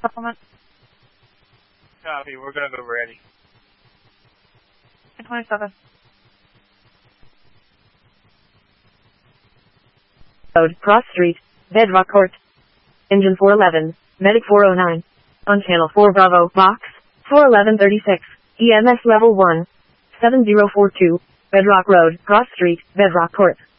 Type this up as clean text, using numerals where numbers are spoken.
Supplement. Copy. We're gonna go ready. 27. Road, Cross Street, Bedrock Court. Engine 411, Medic 409. On Channel 4 Bravo, Box 41136, EMS Level 1, 7042, Bedrock Road, Cross Street, Bedrock Court.